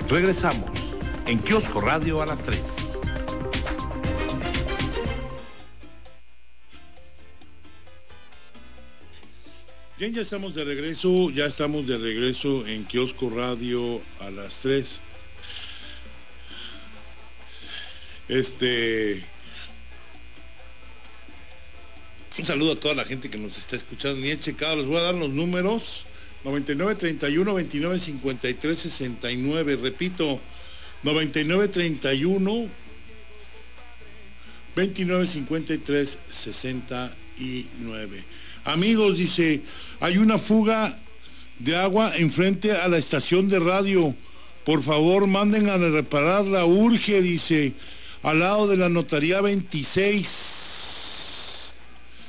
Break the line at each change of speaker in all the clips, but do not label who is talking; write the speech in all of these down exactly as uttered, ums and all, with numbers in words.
Regresamos en Kiosco Radio a las tres.
Bien, ya estamos de regreso, ya estamos de regreso en Kiosco Radio a las tres. Este... Un saludo a toda la gente que nos está escuchando. Ni he checado, les voy a dar los números. noventa y nueve, treinta y uno, veintinueve, cincuenta y tres, sesenta y nueve. Repito, noventa y nueve, treinta y uno, veintinueve, cincuenta y tres, sesenta y nueve. Amigos, dice, hay una fuga de agua enfrente a la estación de radio. Por favor, manden a repararla, urge, dice, al lado de la notaría veintiséis.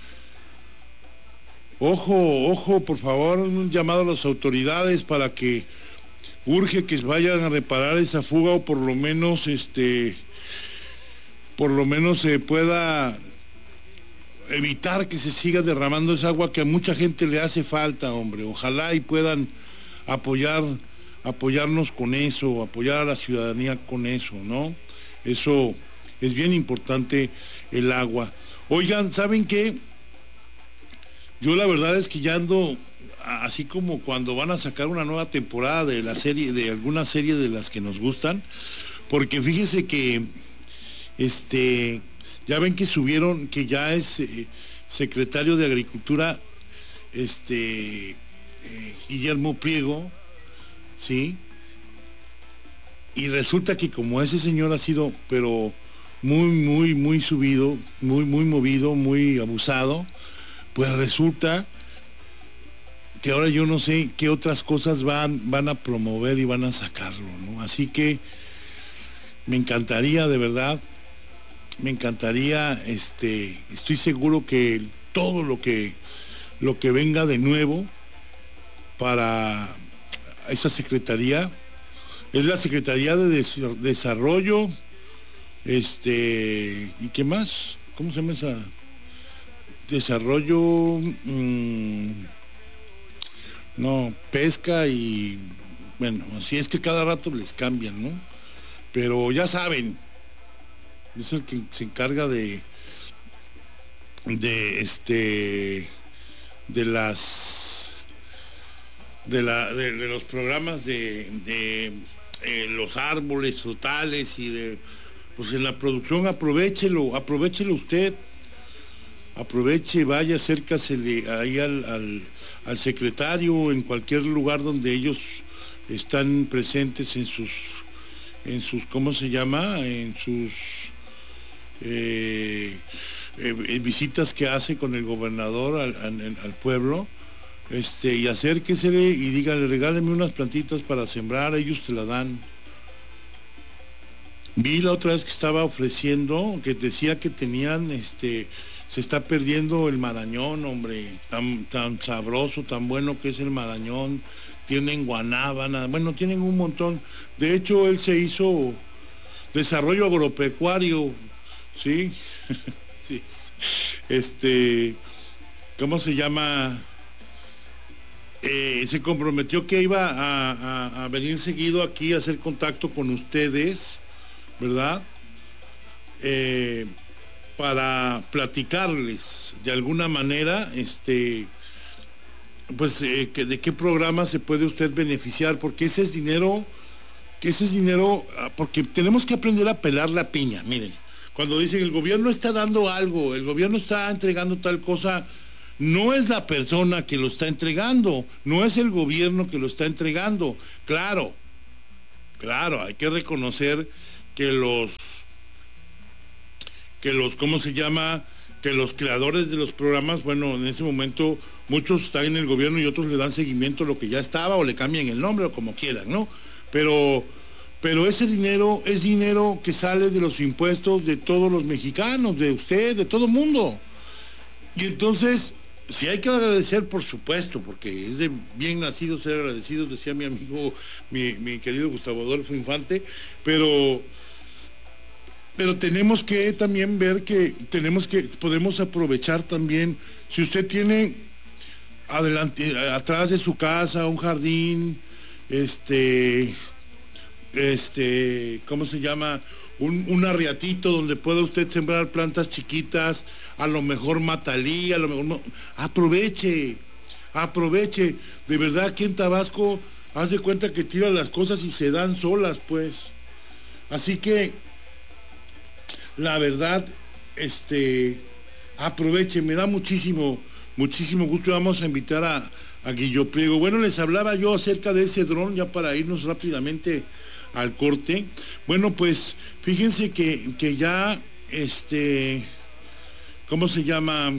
Ojo, ojo, por favor, un llamado a las autoridades para que urge que vayan a reparar esa fuga, o por lo menos, este, por lo menos se pueda evitar que se siga derramando esa agua que a mucha gente le hace falta, hombre. Ojalá y puedan apoyar, apoyarnos con eso, apoyar a la ciudadanía con eso, ¿no? Eso es bien importante, el agua. Oigan, ¿saben qué? Yo la verdad es que ya ando así como cuando van a sacar una nueva temporada de la serie, de alguna serie de las que nos gustan, porque fíjese que este ya ven que subieron, que ya es eh, secretario de Agricultura, este, eh, Guillermo Priego, ¿sí? Y resulta que como ese señor ha sido, pero muy, muy, muy subido, muy, muy movido, muy abusado, pues resulta que ahora yo no sé qué otras cosas van, van a promover y van a sacarlo, ¿no? Así que me encantaría, de verdad, me encantaría, este, estoy seguro que todo lo que lo que venga de nuevo para esa secretaría es la Secretaría de Des- Desarrollo, este, ¿y qué más? ¿Cómo se llama esa? Desarrollo, mmm, no, pesca y, bueno, así es que cada rato les cambian, ¿no? Pero ya saben, es el que se encarga de de este de las de la de, de los programas de, de eh, los árboles frutales y de, pues en la producción aprovéchelo, aprovéchelo usted, aproveche, vaya, acércasele ahí al, al, al secretario en cualquier lugar donde ellos están presentes en sus en sus ¿cómo se llama? en sus Eh, eh, visitas que hace con el gobernador al, al, al pueblo, este, y acérquesele y dígale, regáleme unas plantitas para sembrar, ellos te la dan. Vi la otra vez que estaba ofreciendo, que decía que tenían, este, se está perdiendo el marañón, hombre, tan, tan sabroso, tan bueno que es el marañón, tienen guanábana, bueno, tienen un montón. De hecho, él se hizo desarrollo agropecuario, ¿sí? Sí. Este, ¿cómo se llama? Eh, se comprometió que iba a, a, a venir seguido aquí a hacer contacto con ustedes, ¿verdad? Eh, para platicarles de alguna manera, este, pues, eh, que, de qué programa se puede usted beneficiar, porque ese es dinero, que ese es dinero, porque tenemos que aprender a pelar la piña, miren. Cuando dicen el gobierno está dando algo, el gobierno está entregando tal cosa, no es la persona que lo está entregando, no es el gobierno que lo está entregando. Claro, claro, hay que reconocer que los, que los, ¿cómo se llama? Que los creadores de los programas, bueno, en ese momento muchos están en el gobierno y otros le dan seguimiento a lo que ya estaba o le cambian el nombre o como quieran, ¿no? Pero... Pero ese dinero es dinero que sale de los impuestos de todos los mexicanos, de usted, de todo el mundo. Y entonces, si hay que agradecer, por supuesto, porque es de bien nacido ser agradecido, decía mi amigo, mi, mi querido Gustavo Adolfo Infante, pero, pero tenemos que también ver que tenemos que, podemos aprovechar también, si usted tiene adelante, atrás de su casa un jardín, este... este, ¿cómo se llama? Un, un arriatito donde pueda usted sembrar plantas chiquitas, a lo mejor matalí, a lo mejor no. Aproveche, aproveche. De verdad, aquí en Tabasco, haz de cuenta que tira las cosas y se dan solas, pues. Así que, la verdad, este, aproveche, me da muchísimo, muchísimo gusto. Vamos a invitar a, a Guillo Priego. Bueno, les hablaba yo acerca de ese dron, ya para irnos rápidamente al corte. Bueno, pues fíjense que, que ya este, ¿cómo se llama?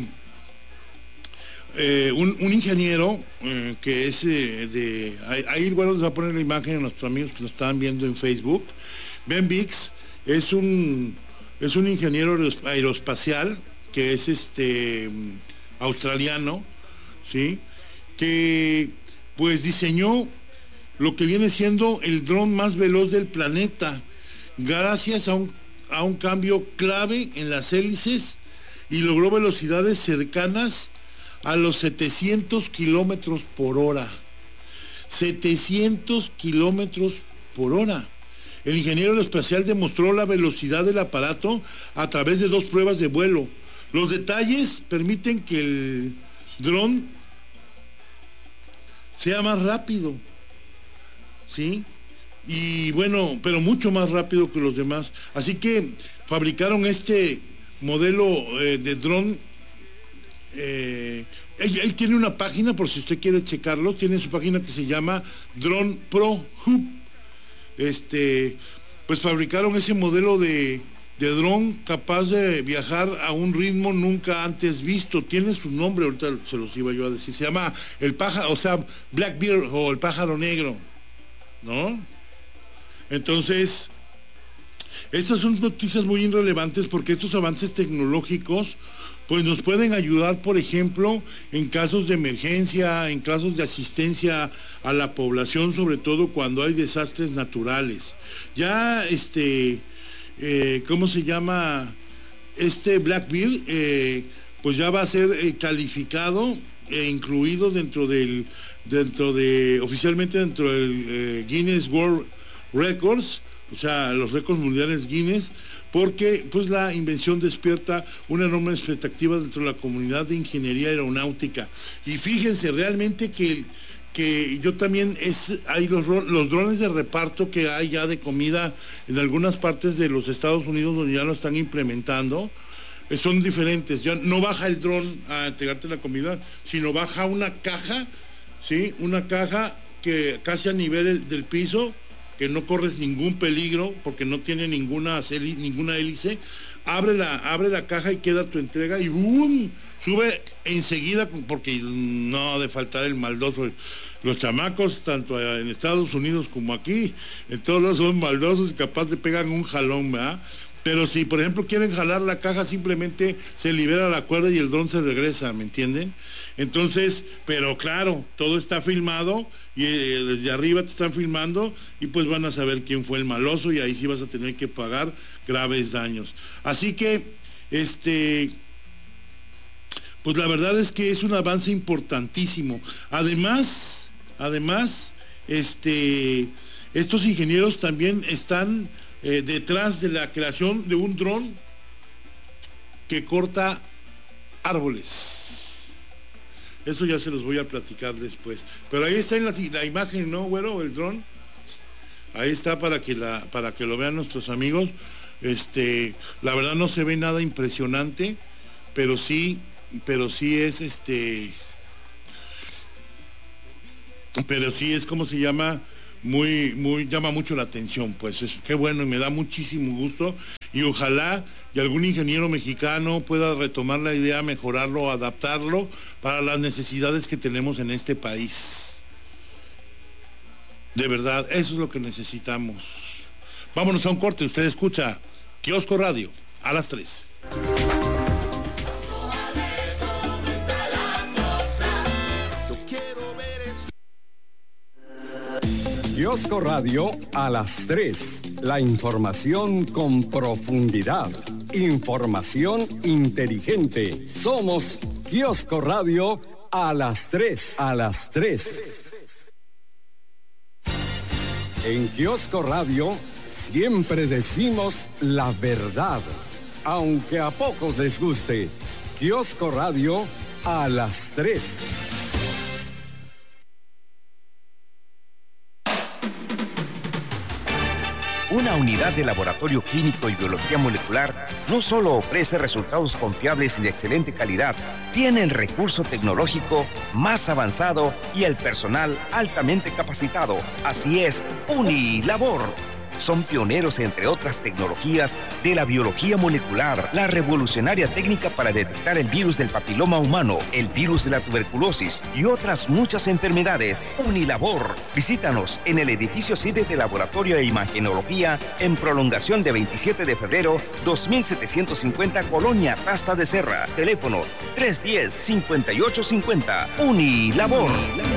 Eh, un, un ingeniero eh, que es eh, de, ahí, ahí igual les va a poner la imagen a nuestros amigos que nos estaban viendo en Facebook. Ben Biggs es un es un ingeniero aeroespacial que es este australiano, ¿sí? Que pues diseñó lo que viene siendo el dron más veloz del planeta, gracias a un, a un cambio clave en las hélices, y logró velocidades cercanas a los setecientos kilómetros por hora. setecientos kilómetros por hora. El ingeniero aeroespacial demostró la velocidad del aparato a través de dos pruebas de vuelo. Los detalles permiten que el dron sea más rápido, ¿sí? Y bueno, pero mucho más rápido que los demás. Así que fabricaron este modelo eh, de dron. Eh, él, él tiene una página, por si usted quiere checarlo, tiene su página que se llama Drone Pro Hub. Este, pues fabricaron ese modelo de, de dron capaz de viajar a un ritmo nunca antes visto. Tiene su nombre, ahorita se los iba yo a decir. Se llama el pájaro, o sea, Blackbird o el pájaro negro, ¿no? Entonces, estas son noticias muy irrelevantes porque estos avances tecnológicos pues nos pueden ayudar, por ejemplo, en casos de emergencia, en casos de asistencia a la población, sobre todo cuando hay desastres naturales. Ya, este, eh, ¿cómo se llama? Este Blackbird, eh, pues ya va a ser eh, calificado e incluido dentro del, dentro de, oficialmente dentro del eh, Guinness World Records, o sea, los récords mundiales Guinness, porque pues la invención despierta una enorme expectativa dentro de la comunidad de ingeniería aeronáutica. Y fíjense realmente que, que yo también, es, hay los, los drones de reparto que hay ya de comida en algunas partes de los Estados Unidos donde ya lo están implementando, eh, son diferentes. Ya no baja el dron a entregarte la comida, sino baja una caja, ¿sí? Una caja que casi a nivel del piso, que no corres ningún peligro porque no tiene ninguna, ninguna hélice. Abre la, abre la caja y queda tu entrega y ¡boom! Sube enseguida, porque no ha de faltar el maldoso. Los chamacos, tanto en Estados Unidos como aquí, en todos lados son maldosos y capaz de pegar un jalón, ¿verdad? Pero si, por ejemplo, quieren jalar la caja, simplemente se libera la cuerda y el dron se regresa, ¿me entienden? Entonces, pero claro, todo está filmado y eh, desde arriba te están filmando y pues van a saber quién fue el maloso y ahí sí vas a tener que pagar graves daños. Así que, este, pues la verdad es que es un avance importantísimo. Además, además, este, estos ingenieros también están Eh, detrás de la creación de un dron que corta árboles. Eso ya se los voy a platicar después. Pero ahí está en la, la imagen, ¿no, güero? El dron. Ahí está para que, la, para que lo vean nuestros amigos. Este, la verdad no se ve nada impresionante, pero sí, pero sí es este... Pero sí es, ¿cómo se llama? Muy, muy, llama mucho la atención, pues es, qué bueno, y me da muchísimo gusto, y ojalá y algún ingeniero mexicano pueda retomar la idea, mejorarlo, adaptarlo para las necesidades que tenemos en este país. De verdad, eso es lo que necesitamos. Vámonos a un corte, usted escucha Kiosco Radio a las tres.
Kiosco Radio a las tres. La información con profundidad. Información inteligente. Somos Kiosco Radio a las tres. A las tres. En Kiosco Radio siempre decimos la verdad, aunque a pocos les guste. Kiosco Radio a las tres.
Una unidad de laboratorio clínico y biología molecular no solo ofrece resultados confiables y de excelente calidad, tiene el recurso tecnológico más avanzado y el personal altamente capacitado. Así es, Unilabor. Son pioneros, entre otras tecnologías, de la biología molecular, la revolucionaria técnica para detectar el virus del papiloma humano, el virus de la tuberculosis y otras muchas enfermedades. Unilabor. Visítanos en el edificio sede de Laboratorio de Imagenología en prolongación de veintisiete de febrero, dos mil setecientos cincuenta, Colonia Tasta de Serra. Teléfono tres uno cero, cinco ocho cinco cero. Unilabor.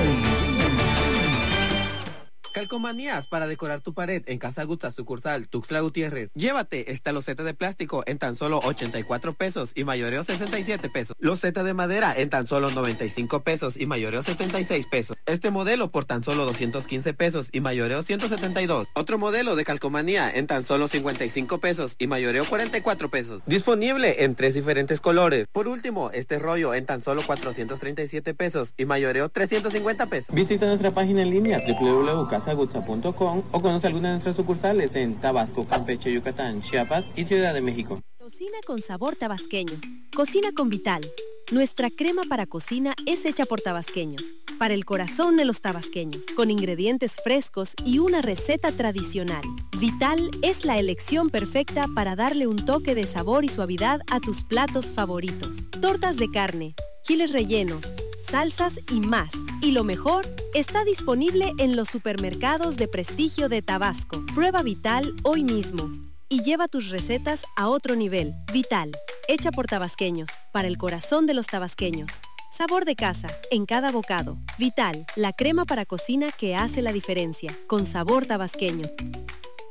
Calcomanías para decorar tu pared en Casa Gusta, sucursal Tuxtla Gutiérrez. Llévate esta loseta de plástico en tan solo ochenta y cuatro pesos y mayoreo sesenta y siete pesos. Loseta de madera en tan solo noventa y cinco pesos y mayoreo setenta y seis pesos. Este modelo por tan solo doscientos quince pesos y mayoreo ciento setenta y dos. Otro modelo de calcomanía en tan solo cincuenta y cinco pesos y mayoreo cuarenta y cuatro pesos. Disponible en tres diferentes colores. Por último, este rollo en tan solo cuatrocientos treinta y siete pesos y mayoreo trescientos cincuenta pesos.
Visita nuestra página en línea doble u doble u doble u punto casa gusta punto com o conoce alguna de nuestras sucursales en Tabasco, Campeche, Yucatán, Chiapas y Ciudad de México.
Cocina con sabor tabasqueño. Cocina con Vital. Nuestra crema para cocina es hecha por tabasqueños, para el corazón de los tabasqueños, con ingredientes frescos y una receta tradicional. Vital es la elección perfecta para darle un toque de sabor y suavidad a tus platos favoritos. Tortas de carne, chiles rellenos, salsas y más. Y lo mejor, está disponible en los supermercados de prestigio de Tabasco. Prueba Vital hoy mismo y lleva tus recetas a otro nivel. Vital, hecha por tabasqueños, para el corazón de los tabasqueños. Sabor de casa, en cada bocado. Vital, la crema para cocina que hace la diferencia, con sabor tabasqueño.